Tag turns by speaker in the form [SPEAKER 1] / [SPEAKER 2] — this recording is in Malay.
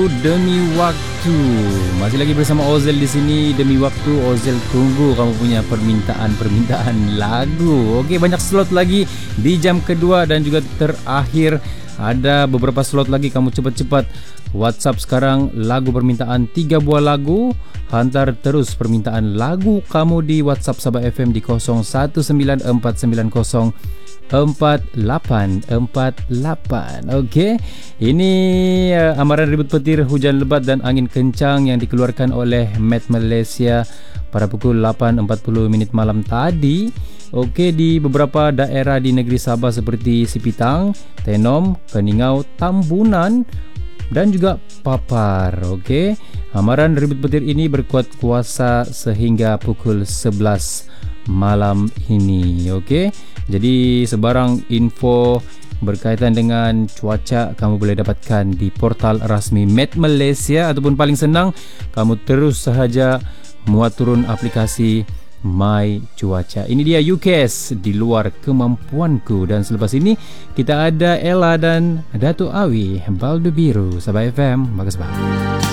[SPEAKER 1] lagu Demi Waktu. Masih lagi bersama Ozel di sini. Demi Waktu, Ozel tunggu kamu punya permintaan lagu. Okey, banyak slot lagi di jam kedua dan juga terakhir. Ada beberapa slot lagi, kamu cepat-cepat WhatsApp sekarang lagu permintaan 3 buah lagu. Hantar terus permintaan lagu kamu di WhatsApp Sabah FM di 0194904848. Okey. Ini amaran ribut petir, hujan lebat dan angin kencang yang dikeluarkan oleh Met Malaysia pada pukul 8.40 malam tadi. Okey, di beberapa daerah di negeri Sabah seperti Sipitang, Tenom, Keningau, Tambunan dan juga Papar. Okey, amaran ribut petir ini berkuat kuasa sehingga pukul 11 malam ini. Okey, jadi sebarang info berkaitan dengan cuaca kamu boleh dapatkan di portal rasmi Met Malaysia, ataupun paling senang kamu terus sahaja muat turun aplikasi My Cuaca. Ini dia UKS di luar kemampuanku. Dan selepas ini kita ada Ella dan Datuk Awi, Baldu Biru. Sabah FM, bagus banget.